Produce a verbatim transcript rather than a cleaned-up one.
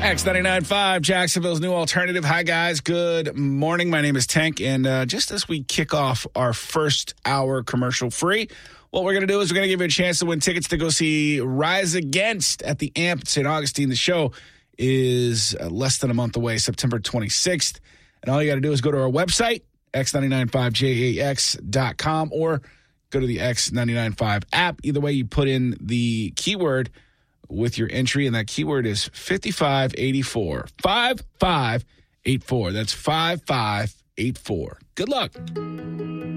X ninety-nine point five, Jacksonville's new alternative. Hi, guys. Good morning. My name is Tank. And uh, just as we kick off our first hour commercial free, what we're going to do is we're going to give you a chance to win tickets to go see Rise Against at the A M P in Saint Augustine. The show is uh, less than a month away, September twenty-sixth. And all you got to do is go to our website, x ninety-nine point five J A X dot com, or go to the X ninety-nine point five app. Either way, you put in the keyword with your entry, and that keyword is fifty-five eighty-four. five five eight four. That's five five eight four. Good luck.